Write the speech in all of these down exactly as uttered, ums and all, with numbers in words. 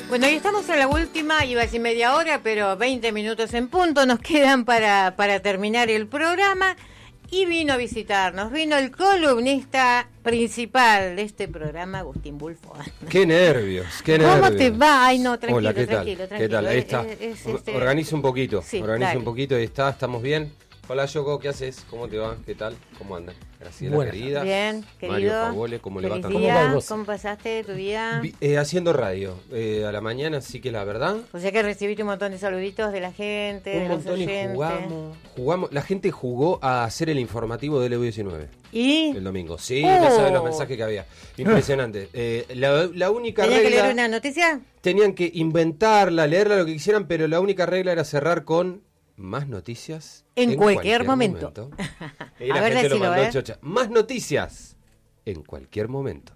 Bueno, y estamos en la última, iba a decir media hora, pero veinte minutos en punto nos quedan para, para terminar el programa. Y vino a visitarnos, vino el columnista principal de este programa, Agustín Bulfo. ¡Qué nervios! ¡Qué nervios! ¿Cómo te va? Ay, no, tranquilo, Hola, ¿qué tranquilo, tal? tranquilo. ¿Qué tal? Ahí está. Es, es, este... Organiza un poquito, sí, organiza dale. un poquito, ahí está, ¿estamos bien? Hola, Yoko, ¿qué haces? ¿Cómo te va? ¿Qué tal? ¿Cómo andan? Graciela, Buenas. querida. Bien, querido. Mario Favole, ¿cómo le va Feliz también? día. ¿Cómo va vos? ¿Cómo pasaste tu día? Vi- eh, haciendo radio eh, a la mañana, así que la verdad, O sea que recibiste un montón de saluditos de la gente, de un los montón y oyentes. jugamos, jugamos. La gente jugó a hacer el informativo del E U diecinueve ¿Y? el domingo. Sí, Oh. no sabes los mensajes que había. Impresionante. Eh, la, la única ¿Tenías que regla... leer una noticia? Tenían que inventarla, leerla, lo que quisieran, pero la única regla era cerrar con más noticias En cualquier momento. Y A la ver, gente lo decilo, mandó ¿eh? chocha. Más noticias en cualquier momento.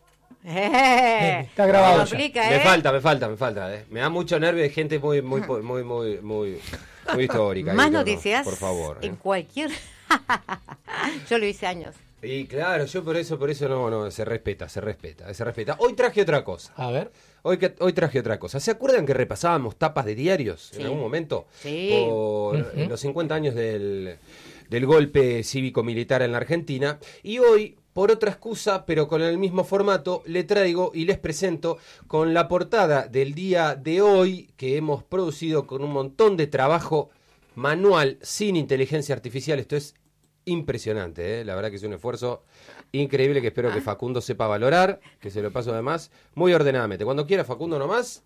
Eh, Está grabado me ya. complica, Me ¿eh? falta, me falta, me falta. eh. Me da mucho nervio de gente muy, muy, muy, muy, muy, muy, muy histórica. Más ahí, no, no, noticias por favor. eh. en cualquier... Yo lo hice años. Y claro, yo por eso, por eso no, no, se respeta, se respeta, se respeta. Hoy traje otra cosa. A ver. Hoy, que, hoy traje otra cosa. ¿Se acuerdan que repasábamos tapas de diarios Sí. en algún momento? Sí. Por Ujú. los cincuenta años del, del golpe cívico-militar en la Argentina. Y hoy, por otra excusa, pero con el mismo formato, le traigo y les presento con la portada del día de hoy que hemos producido con un montón de trabajo manual sin inteligencia artificial. Esto es impresionante, ¿eh? La verdad que es un esfuerzo increíble que espero que Facundo sepa valorar, que se lo paso además muy ordenadamente. Cuando quiera Facundo nomás,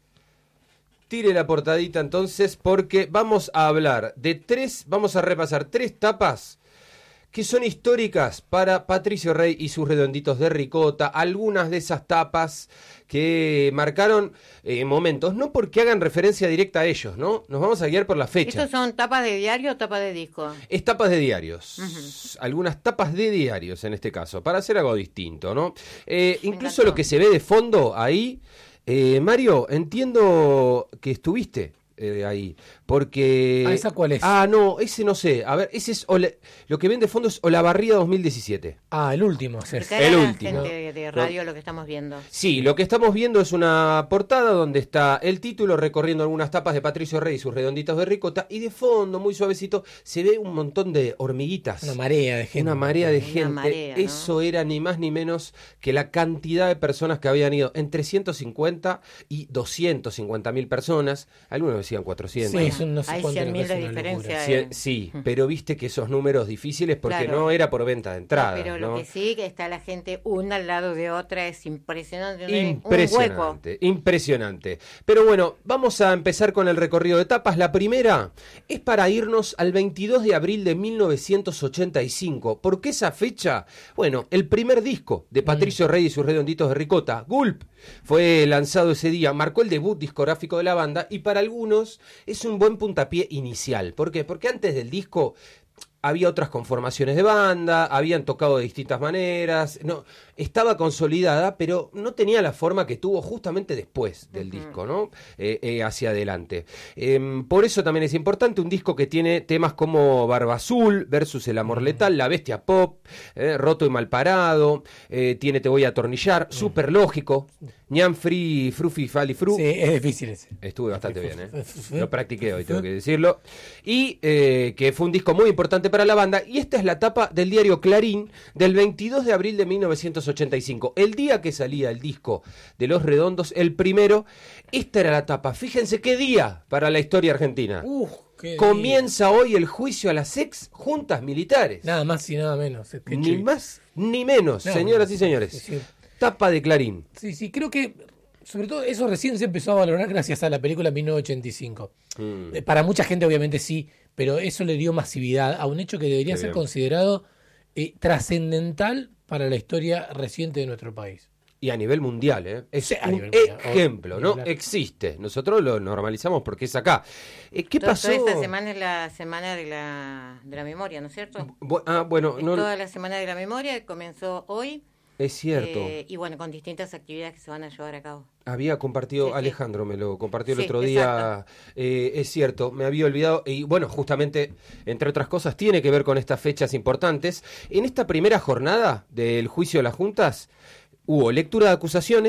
tire la portadita entonces, porque vamos a hablar de tres, vamos a repasar tres tapas que son históricas para Patricio Rey y sus redonditos de ricota, algunas de esas tapas que marcaron eh, momentos, no porque hagan referencia directa a ellos, ¿no? Nos vamos a guiar por la fecha. ¿Estos son tapas de diario o tapas de disco? Es tapas de diarios, Ujú. algunas tapas de diarios en este caso, para hacer algo distinto, ¿no? Eh, Me incluso encantó. lo que se ve de fondo ahí, eh, Mario, entiendo que estuviste eh, ahí, porque... Ah, ¿esa cuál es? Ah, no, ese no sé, a ver, ese es, Ola- lo que ven de fondo es Olavarría dos mil diecisiete. Ah, el último. sí. Explicar El a la último. gente de radio lo que estamos viendo. Sí, lo que estamos viendo es una portada donde está el título recorriendo algunas tapas de Patricio Rey y sus redonditos de ricota, y de fondo, muy suavecito, se ve un montón de hormiguitas. Una marea de gente. Una marea de Una gente. marea, ¿no? Eso era ni más ni menos que la cantidad de personas que habían ido entre ciento cincuenta y doscientos cincuenta mil personas. Algunos decían cuatrocientos. Sí, es un no sé Hay cuánto, cien me mil parece de una diferencia, locura. Sí, eh. sí, pero viste que esos números difíciles porque Claro. no era por venta de entrada. No, pero lo ¿no? que sí, que está la gente una al lado de otra, es impresionante. No hay un hueco. Impresionante, impresionante. Pero bueno, vamos a empezar con el recorrido de etapas. La primera es para irnos al veintidós de abril de mil novecientos ochenta y cinco. ¿Por qué esa fecha? Bueno, el primer disco de Patricio Rey y sus redonditos de ricota, Gulp, fue lanzado ese día, marcó el debut discográfico de la banda y para algunos es un buen puntapié inicial. ¿Por qué? Porque antes del disco había otras conformaciones de banda, habían tocado de distintas maneras, no, estaba consolidada, pero no tenía la forma que tuvo justamente después del Ujú. disco, ¿no? Eh, eh, hacia adelante. Em, por eso también es importante un disco que tiene temas como Barba Azul versus El Amor Letal, La Bestia Pop, eh, Roto y Malparado, eh, tiene Te Voy a Atornillar, Súper Lógico, Ñan Free, Frufi Fali Fru. Sí, es difícil ese. Estuve bastante bien, ¿eh? Lo practiqué hoy, tengo que decirlo. Y eh, que fue un disco muy importante para la banda. Y esta es la tapa del diario Clarín del veintidós de abril de mil novecientos ochenta y cinco. El día que salía el disco de Los Redondos, el primero, esta era la tapa. Fíjense qué día para la historia argentina. Uh, qué Comienza hoy el juicio a las ex juntas militares. día. Nada más y nada menos. Qué Ni chivi. más ni menos, No, señoras no, y señores. sí, sí. Tapa de Clarín. Sí, sí, creo que sobre todo eso recién se empezó a valorar gracias a la película mil novecientos ochenta y cinco. Mm. Eh, Para mucha gente obviamente sí, pero eso le dio masividad a un hecho que debería Qué ser bien. considerado eh, trascendental para la historia reciente de nuestro país. Y a nivel mundial, ¿eh? Es Sí, a un nivel mundial, ejemplo, obvio, ¿no? claro. Existe. Nosotros lo normalizamos porque es acá. Eh, ¿Qué Toda- pasó? Toda esta semana es la semana de la, de la memoria, ¿no es cierto? Bu- ah, bueno, Es no, toda la semana de la memoria, comenzó hoy. es cierto. eh, y bueno, con distintas actividades que se van a llevar a cabo. Había compartido, Sí, sí. Alejandro me lo compartió el Sí, otro día. Eh, es cierto, me había olvidado. Y bueno, justamente, entre otras cosas, tiene que ver con estas fechas importantes. En esta primera jornada del juicio de las juntas, hubo lectura de acusaciones,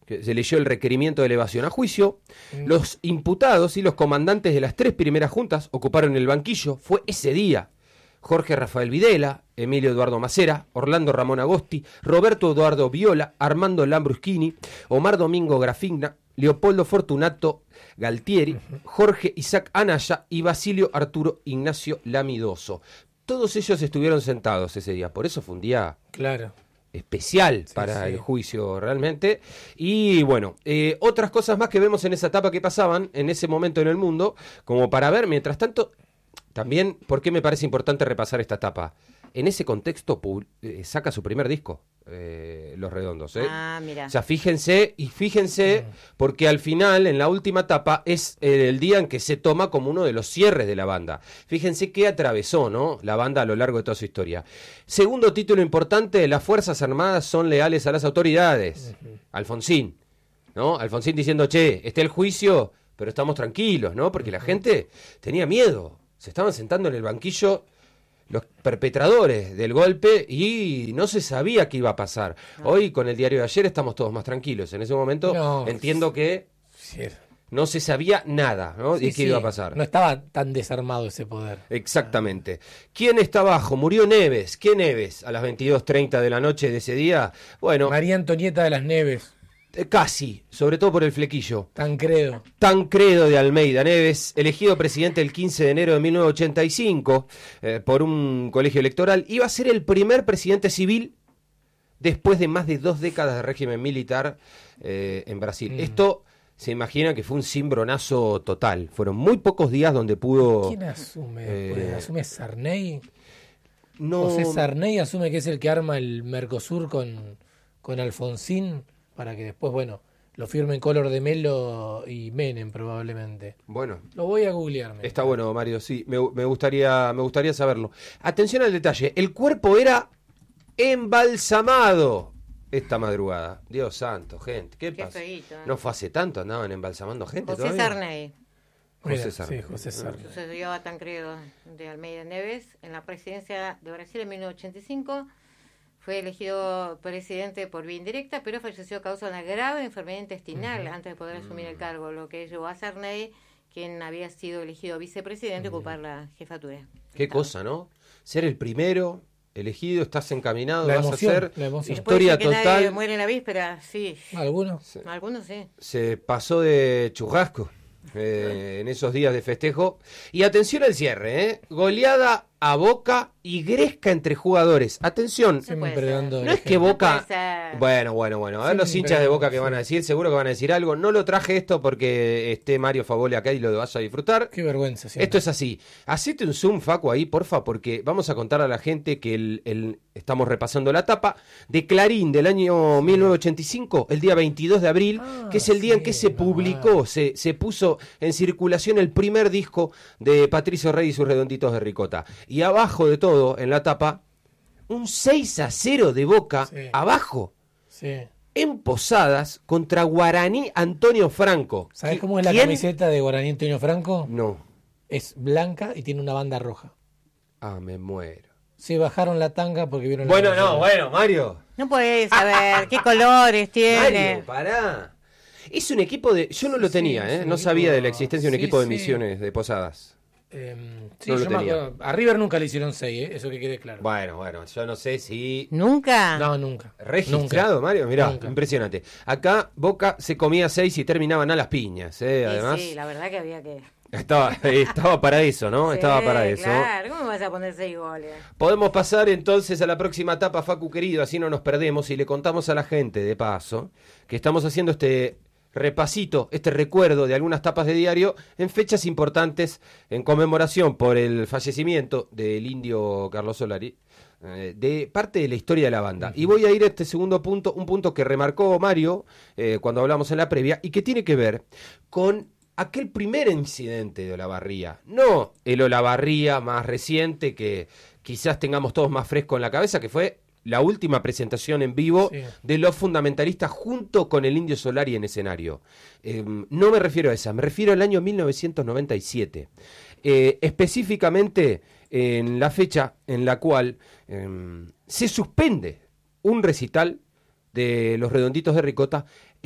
que se leyó el requerimiento de elevación a juicio. Mm. Los imputados y los comandantes de las tres primeras juntas ocuparon el banquillo. Fue ese día Jorge Rafael Videla, Emilio Eduardo Macera, Orlando Ramón Agosti, Roberto Eduardo Viola, Armando Lambruschini, Omar Domingo Grafigna, Leopoldo Fortunato Galtieri, uh-huh. Jorge Isaac Anaya y Basilio Arturo Ignacio Lamidoso. Todos ellos estuvieron sentados ese día, por eso fue un día claro. especial sí, para sí. el juicio realmente. Y bueno, eh, otras cosas más que vemos en esa etapa que pasaban en ese momento en el mundo, como para ver, mientras tanto, también, ¿por qué me parece importante repasar esta etapa? En ese contexto eh, saca su primer disco, eh, Los Redondos. ¿eh? Ah, mira. O sea, fíjense, y fíjense, porque al final, en la última etapa, es eh, el día en que se toma como uno de los cierres de la banda. Fíjense qué atravesó, ¿no?, la banda a lo largo de toda su historia. Segundo título importante, las Fuerzas Armadas son leales a las autoridades. Uh-huh. Alfonsín, ¿no? Alfonsín diciendo, che, está el juicio, pero estamos tranquilos, ¿no? Porque la gente tenía miedo. Se estaban sentando en el banquillo los perpetradores del golpe y no se sabía qué iba a pasar. No. Hoy, con el diario de ayer, estamos todos más tranquilos. En ese momento no, entiendo que sí. no se sabía nada, ¿no? Sí, de qué sí. iba a pasar. No estaba tan desarmado ese poder. Exactamente. ¿Quién está abajo? Murió Neves. ¿Qué Neves? A las veintidós treinta de la noche de ese día. Bueno, María Antonieta de las Neves. Casi, sobre todo por el flequillo. Tancredo. Tancredo de Almeida Neves, elegido presidente el quince de enero de mil novecientos ochenta y cinco eh, por un colegio electoral, iba a ser el primer presidente civil después de más de dos décadas de régimen militar eh, en Brasil. Mm. Esto se imagina que fue un cimbronazo total. Fueron muy pocos días donde pudo... ¿Quién asume después? Eh, ¿Asume Sarney? No. José Sarney asume que es el que arma el Mercosur con, con Alfonsín, para que después, bueno, lo firmen Collor de Mello y Menem probablemente. Bueno. Lo voy a googlear. Está bueno, Mario, sí, me, me, gustaría, me gustaría saberlo. Atención al detalle, el cuerpo era embalsamado esta madrugada. Dios santo, gente, ¿qué, ¿Qué pasa? Feíto, ¿eh? No fue hace tanto, andaban embalsamando gente José todavía. Sarney. José Sarney. Sí, José Sarney. Sucedió a Tancredo de Almeida Neves en la presidencia de Brasil en mil novecientos ochenta y cinco. Fue elegido presidente por vía indirecta, pero falleció a causa de una grave enfermedad intestinal uh-huh. antes de poder asumir el cargo, lo que llevó a Sarney, quien había sido elegido vicepresidente, a uh-huh. ocupar la jefatura. Qué Estado. Cosa, ¿no? Ser el primero elegido, estás encaminado, la vas emoción, a hacer la emoción. historia que total. Nadie muere en la víspera, sí. ¿Algunos? Sí. Algunos sí. Se pasó de churrasco eh, en esos días de festejo. Y atención al cierre, ¿eh? Goleada a Boca y gresca entre jugadores. Atención, no, no es que Boca... No bueno, bueno, bueno. A ver los hinchas de Boca que van a decir, seguro que van a decir algo. No lo traje esto porque esté Mario Favole acá y lo vas a disfrutar. Qué vergüenza. Siempre. Esto es así. Hacete un zoom, Facu, ahí, porfa, porque vamos a contar a la gente que el, el, estamos repasando la tapa de Clarín del año mil novecientos ochenta y cinco, el día veintidós de abril, ah, que es el día sí, en que se publicó, se, se puso en circulación el primer disco de Patricio Rey y sus Redonditos de Ricota. Y abajo de todo, en la tapa, un seis a cero de Boca, sí. abajo, sí. en Posadas, contra Guaraní Antonio Franco. ¿Sabés cómo es la ¿Quién? camiseta de Guaraní Antonio Franco? No. Es blanca y tiene una banda roja. Ah, me muero. Se bajaron la tanga porque vieron bueno, la Bueno, no, bueno, Mario. No podés saber qué colores tiene. Mario, pará. Es un equipo de... Yo no lo tenía, sí, ¿eh? No sabía equipo... de la existencia de un sí, equipo de Misiones sí. de Posadas. Eh, sí, no yo me acuerdo. A River nunca le hicieron seis, ¿eh? Eso que quede claro. Bueno, bueno, yo no sé si... ¿Nunca? No, nunca. ¿Registrado, nunca. Mario? Mirá, nunca. Impresionante. Acá Boca se comía seis y terminaban a las piñas, ¿eh? Además... Sí, sí, la verdad que había que... Estaba, estaba para eso, ¿no? Sí, estaba para eso. Claro, ¿cómo vas a poner seis goles? Podemos pasar entonces a la próxima etapa, Facu querido, así no nos perdemos y le contamos a la gente, de paso, que estamos haciendo este... repasito, este recuerdo de algunas tapas de diario en fechas importantes en conmemoración por el fallecimiento del indio Carlos Solari, eh, de parte de la historia de la banda. Y voy a ir a este segundo punto, un punto que remarcó Mario eh, cuando hablamos en la previa y que tiene que ver con aquel primer incidente de Olavarría, no el Olavarría más reciente que quizás tengamos todos más fresco en la cabeza, que fue la última presentación en vivo sí. de los fundamentalistas junto con el Indio Solari en escenario. Eh, no me refiero a esa, me refiero al año mil novecientos noventa y siete. Eh, específicamente en la fecha en la cual eh, se suspende un recital de los Redonditos de Ricota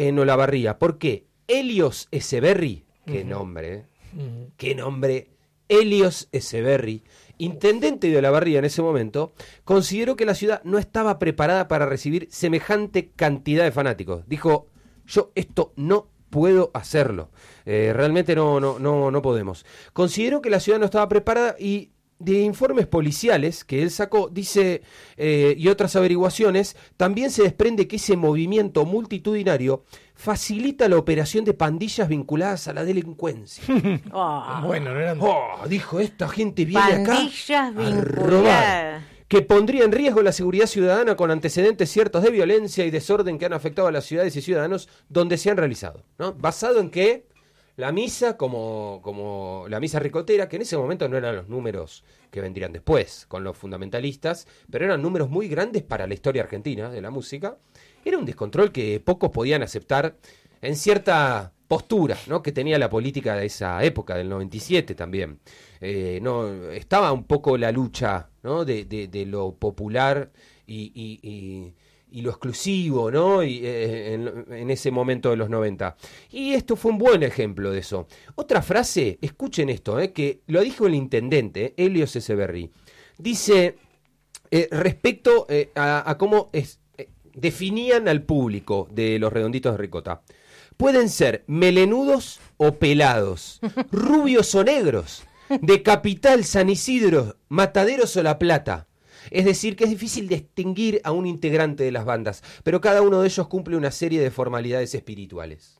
en Olavarría. ¿Por qué? Helios Echeverri, qué Uh-huh. nombre, ¿eh? Uh-huh. Qué nombre, Helios Echeverri, intendente de Olavarría en ese momento, consideró que la ciudad no estaba preparada para recibir semejante cantidad de fanáticos. Dijo, yo esto no puedo hacerlo. Eh, realmente no, no, no, no podemos. Consideró que la ciudad no estaba preparada y de informes policiales que él sacó, dice, eh, y otras averiguaciones, también se desprende que ese movimiento multitudinario facilita la operación de pandillas vinculadas a la delincuencia. Oh. Bueno, no eran... Oh, dijo, esta gente viene Pandillas acá a robar, vinculadas. que pondría en riesgo la seguridad ciudadana con antecedentes ciertos de violencia y desorden que han afectado a las ciudades y ciudadanos donde se han realizado, ¿no? Basado en que la misa, como, como la misa ricotera, que en ese momento no eran los números que vendrían después con los fundamentalistas, pero eran números muy grandes para la historia argentina de la música, era un descontrol que pocos podían aceptar en cierta postura, ¿no?, que tenía la política de esa época, del noventa y siete también. Eh, no, estaba un poco la lucha, ¿no?, de, de, de lo popular y... y, y y lo exclusivo, ¿no? Y, eh, en, en ese momento de los noventa. Y esto fue un buen ejemplo de eso. Otra frase, escuchen esto, eh, que lo dijo el intendente, eh, Helios Echeverri. Dice, eh, respecto eh, a, a cómo es, eh, definían al público de los Redonditos de Ricota. Pueden ser melenudos o pelados, rubios o negros, de Capital, San Isidro, Mataderos o La Plata. Es decir, que es difícil distinguir a un integrante de las bandas, pero cada uno de ellos cumple una serie de formalidades espirituales.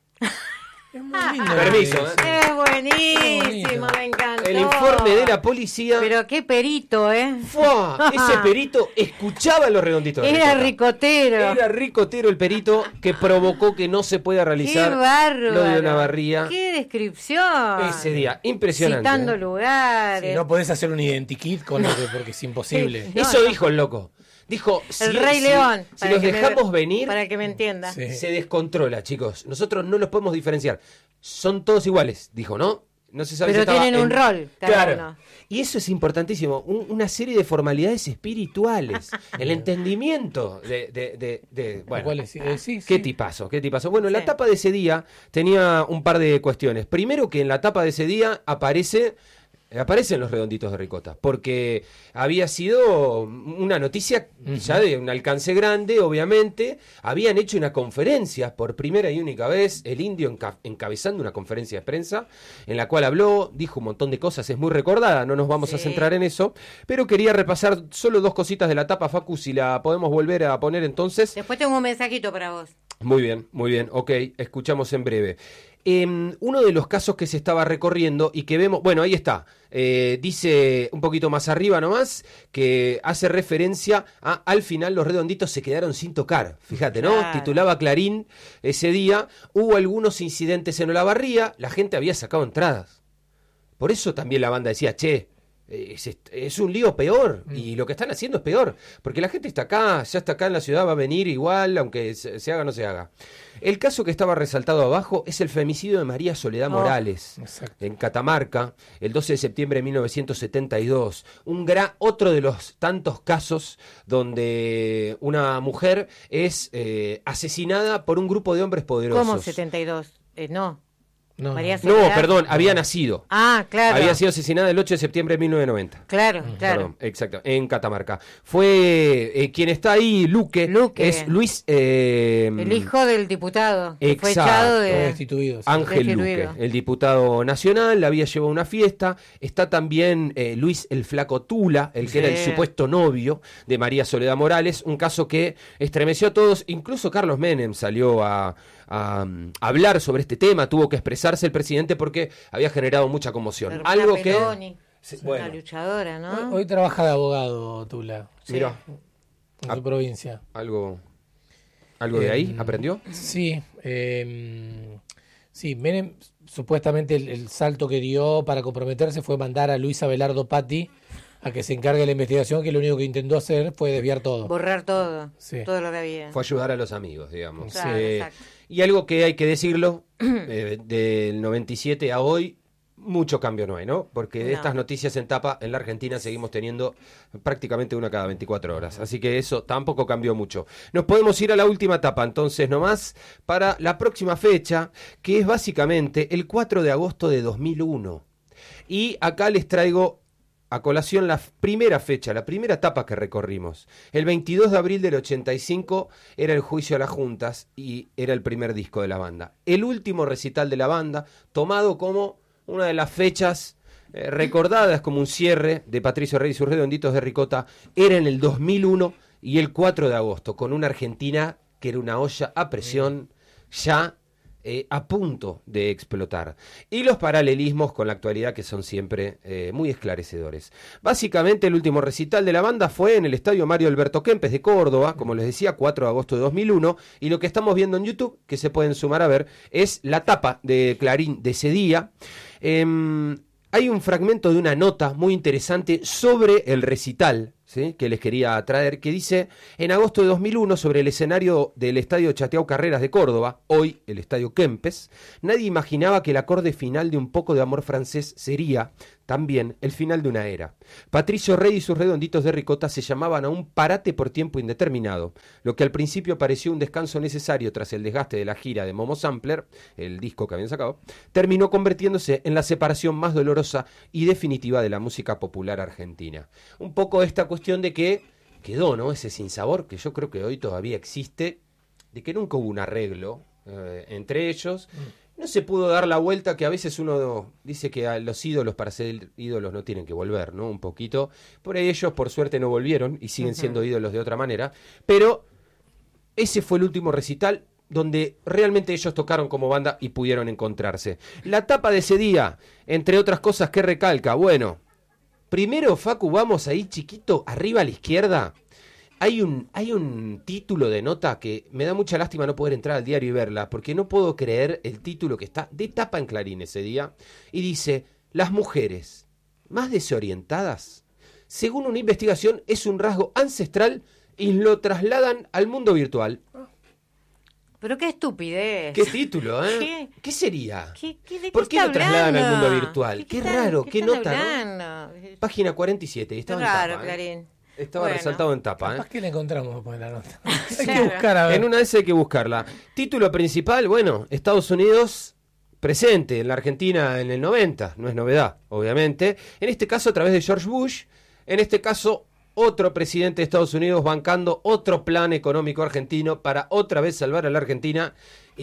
Es muy lindo. Permiso, Sí. ¿eh? Es buenísimo, bonito. me encantó. El informe de la policía... Pero qué perito, ¿eh? ¡Fua! Ese perito escuchaba a los Redonditos de Era Ricota. ricotero. Era ricotero el perito que provocó que no se pueda realizar Qué bárbaro. lo de Olavarría Qué descripción. ese día. Impresionante. Citando ¿eh? lugares. Sí, no podés hacer un identikit con eso porque es imposible. No, Eso no. dijo el loco. Dijo, si, El Rey si- León. si para los que me- dejamos venir, Para que me entienda. Sí. se descontrola, chicos. Nosotros no los podemos diferenciar. Son todos iguales, dijo, ¿no? No se sabe Pero si estaba tienen un en- rol, cada Claro. uno. Y eso es importantísimo. Un- una serie de formalidades espirituales. El entendimiento de... de, de, de- bueno, ¿Cuál es? Eh, sí, Qué sí. tipazo, qué tipazo. Bueno, Sí. la tapa de ese día tenía un par de cuestiones. Primero, que en la tapa de ese día aparece... Aparecen los Redonditos de Ricota, porque había sido una noticia ya de un alcance grande, obviamente. Habían hecho una conferencia por primera y única vez, el Indio enca- encabezando una conferencia de prensa, en la cual habló, dijo un montón de cosas, es muy recordada, no nos vamos Sí. a centrar en eso, pero quería repasar solo dos cositas de la tapa, Facu, si la podemos volver a poner entonces. Después tengo un mensajito para vos. Muy bien, muy bien, ok, escuchamos en breve. Eh, uno de los casos que se estaba recorriendo y que vemos, bueno, ahí está, eh, dice un poquito más arriba nomás, que hace referencia a al final los Redonditos se quedaron sin tocar, fíjate, ¿no? Claro. Titulaba Clarín ese día, hubo algunos incidentes en Olavarría, la gente había sacado entradas. Por eso también la banda decía, che, es, es un lío peor, Mm. y lo que están haciendo es peor, porque la gente está acá, ya está acá en la ciudad, va a venir igual, aunque se, se haga o no se haga. El caso que estaba resaltado abajo es el femicidio de María Soledad Oh, Morales, exacto. en Catamarca, el doce de septiembre de mil novecientos setenta y dos. Un gran, otro de los tantos casos donde una mujer es eh, asesinada por un grupo de hombres poderosos. ¿Cómo setenta y dos? Eh, no. No, María no. No, Soledad. perdón, había nacido. Ah, claro. Había sido asesinada el ocho de septiembre de mil novecientos noventa. Claro, claro. Perdón, exacto, en Catamarca. Fue eh, quien está ahí, Luque, Luque. es Luis eh, El hijo del diputado. Que fue Exacto. echado Todos de... destituidos. Ángel Destituido. Luque, el diputado nacional, había llevado una fiesta. Está también eh, Luis el Flaco Tula, el que Sí. era el supuesto novio de María Soledad Morales, un caso que estremeció a todos. Incluso Carlos Menem salió a, a, um, hablar sobre este tema, tuvo que expresarse el presidente porque había generado mucha conmoción. Hermana Algo que... Peloni, Sí, una bueno, luchadora, ¿no? Hoy, hoy trabaja de abogado, Tula, mira, en Ah. tu provincia. algo, algo de ahí Eh, aprendió. Sí, eh, sí, Menem supuestamente el, el salto que dio para comprometerse fue mandar a Luis Abelardo Patti a que se encargue de la investigación, que lo único que intentó hacer fue desviar todo. Borrar todo. Sí. Todo lo que había. Fue ayudar a los amigos, digamos. Claro, Eh, exacto. y algo que hay que decirlo, eh, del noventa y siete a hoy, mucho cambio no hay, ¿no? Porque de No. estas noticias en tapa, en la Argentina seguimos teniendo prácticamente una cada veinticuatro horas. Así que eso tampoco cambió mucho. Nos podemos ir a la última etapa, entonces, nomás, para la próxima fecha, que es básicamente el cuatro de agosto de dos mil uno. Y acá les traigo a colación la primera fecha, la primera etapa que recorrimos. El veintidós de abril del ochenta y cinco era el juicio a las juntas y era el primer disco de la banda. El último recital de la banda, tomado como una de las fechas eh, recordadas como un cierre de Patricio Rey y sus Redonditos de Ricota, era en el dos mil uno y el cuatro de agosto, con una Argentina que era una olla a presión ya Eh, a punto de explotar. Y los paralelismos con la actualidad que son siempre eh, muy esclarecedores. Básicamente el último recital de la banda fue en el Estadio Mario Alberto Kempes de Córdoba, como les decía, cuatro de agosto de dos mil uno, y lo que estamos viendo en YouTube, que se pueden sumar a ver, es la tapa de Clarín de ese día. Eh, hay un fragmento de una nota muy interesante sobre el recital, ¿sí?, que les quería traer, que dice: en agosto de dos mil uno, sobre el escenario del Estadio Chateau Carreras de Córdoba, hoy el Estadio Kempes, nadie imaginaba que el acorde final de Un poco de amor francés sería también el final de una era. Patricio Rey y sus Redonditos de Ricota se llamaban a un parate por tiempo indeterminado, lo que al principio pareció un descanso necesario tras el desgaste de la gira de Momo Sampler, el disco que habían sacado, terminó convirtiéndose en la separación más dolorosa y definitiva de la música popular argentina. Un poco esta cuestión de que quedó, ¿no?, ese sinsabor que yo creo que hoy todavía existe, de que nunca hubo un arreglo eh, entre ellos. No se pudo dar la vuelta, que a veces uno dice que a los ídolos, para ser ídolos, no tienen que volver, ¿no? Un poquito. Por ahí ellos, por suerte, no volvieron y siguen siendo ídolos de otra manera. Pero ese fue el último recital donde realmente ellos tocaron como banda y pudieron encontrarse. La tapa de ese día, entre otras cosas, ¿qué recalca? Bueno, primero, Facu, vamos ahí chiquito, arriba a la izquierda. Hay un, hay un título de nota que me da mucha lástima no poder entrar al diario y verla, porque no puedo creer el título que está de tapa en Clarín ese día. Y dice: las mujeres más desorientadas, según una investigación, es un rasgo ancestral y lo trasladan al mundo virtual. Pero qué estupidez. ¿Qué título, eh? ¿Qué? ¿Qué sería? ¿Qué, qué, de ¿Por qué qué está lo trasladan al hablando? mundo virtual? ¿Qué Qué están- raro, qué qué están nota, ¿no? hablando? Página cuarenta y siete, y estaba en Claro, tapa, ¿eh? Clarín. Estaba Bueno. resaltado en tapa, ¿eh? Capaz que la encontramos después de la nota. Hay que Claro. buscar a ver. En una de esas hay que buscarla. Título principal, bueno, Estados Unidos presente en la Argentina en el noventa, no es novedad, obviamente. En este caso a través de George Bush, en este caso otro presidente de Estados Unidos bancando otro plan económico argentino para otra vez salvar a la Argentina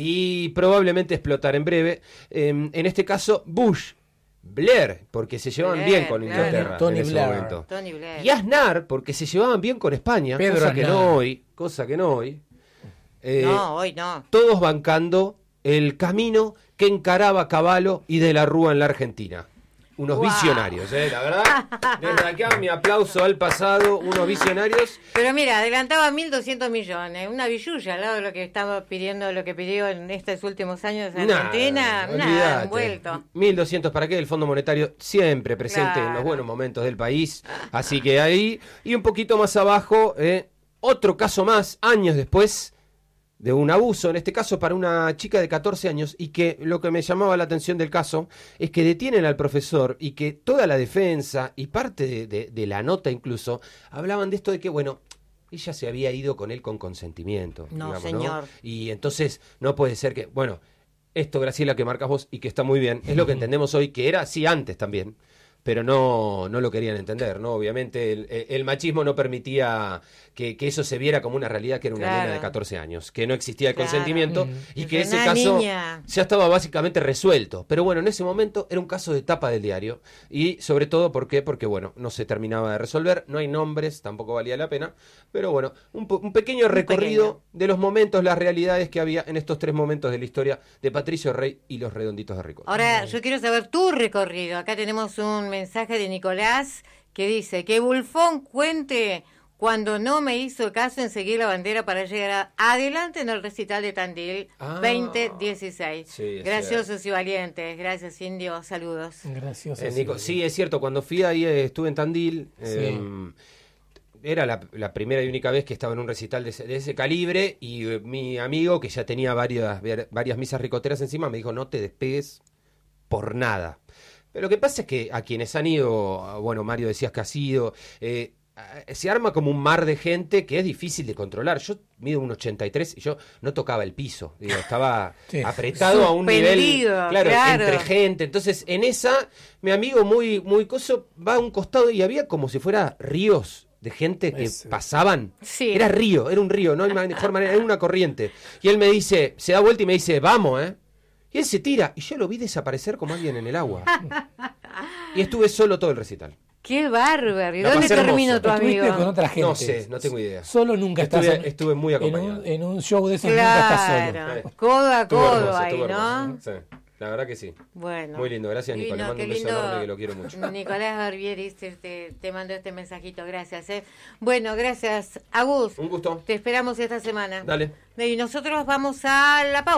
y probablemente explotar en breve. Eh, en este caso Bush, Blair, porque se llevaban Blair, bien con claro. Inglaterra Tony en ese Blair. momento. Tony Blair. Y Aznar, porque se llevaban bien con España, Pedro cosa que Aznar. no hoy, cosa que no hoy. Eh, No, hoy no. todos bancando el camino que encaraba Cavallo y De la Rúa en la Argentina. Unos Wow. visionarios, ¿eh? La verdad. Desde acá mi aplauso al pasado, unos visionarios. Pero mira, adelantaba mil doscientos millones, una billulla al lado de lo que estaba pidiendo, lo que pidió en estos últimos años en Nada, Argentina, nada, olvídate. envuelto. mil doscientos para qué, el Fondo Monetario siempre presente Claro. en los buenos momentos del país. Así que ahí, y un poquito más abajo, eh, otro caso más, años después, de un abuso, en este caso para una chica de catorce años, y que lo que me llamaba la atención del caso es que detienen al profesor y que toda la defensa y parte de, de, de la nota incluso hablaban de esto de que, bueno, ella se había ido con él con consentimiento. No, digamos, señor. Y entonces no puede ser que, bueno, esto, Graciela, que marcas vos y que está muy bien, es lo que entendemos hoy, que era así antes también, pero no, no lo querían entender, ¿no? Obviamente el, el machismo no permitía que, que eso se viera como una realidad, que era una Claro. nena de catorce años, que no existía el Claro. consentimiento Mm. y Es que ese una caso niña. ya estaba básicamente resuelto. Pero bueno, en ese momento era un caso de tapa del diario y sobre todo, ¿por qué? Porque bueno, no se terminaba de resolver, no hay nombres, tampoco valía la pena, pero bueno, un, po- un pequeño Un recorrido pequeño. de los momentos, las realidades que había en estos tres momentos de la historia de Patricio Rey y los Redonditos de Ricota. Ahora, yo quiero saber tu recorrido. Acá tenemos un mensaje de Nicolás que dice que Bulfón cuente cuando no me hizo caso en seguir la bandera para llegar a- adelante en el recital de Tandil Ah, veinte dieciséis. sí, es Graciosos y valientes. Gracias, Indio. Saludos. Gracioso. Eh, Nico, sí, es cierto, cuando fui ahí eh, estuve en Tandil, Sí. eh, era la, la primera y única vez que estaba en un recital de ese, de ese calibre y eh, mi amigo, que ya tenía varias, varias misas ricoteras encima, me dijo: no te despegues por nada. Pero lo que pasa es que a quienes han ido, bueno, Mario decías que has ido, eh, se arma como un mar de gente que es difícil de controlar. Yo mido un ochenta y tres y yo no tocaba el piso, digo, estaba sí. apretado a un nivel, claro, claro, entre gente. Entonces, en esa, mi amigo muy, muy coso va a un costado y había como si fuera ríos de gente que Ese. pasaban. Sí. Era río, era un río, no hay mejor manera, era una corriente. Y él me dice, se da vuelta y me dice, vamos, ¿eh? Y él se tira, y yo lo vi desaparecer como alguien en el agua. Y estuve solo todo el recital. ¡Qué bárbaro! ¿Y dónde terminó tu amigo? Con otra gente. No sé, no tengo idea. Solo nunca estuve, estás... Estuve muy acompañado. En un, en un show de esos claro, nunca estás solo. Codo a codo hermoso, ahí, hermoso, ¿no? Sí. La verdad que sí. Bueno. Muy lindo, gracias Nico. Le mando un beso enorme que lo quiero mucho. Nicolás Barbieri te, te, te mandó este mensajito, gracias. ¿eh? Bueno, gracias. Agus. Un gusto. Te esperamos esta semana. Dale. Y nosotros vamos a la pausa.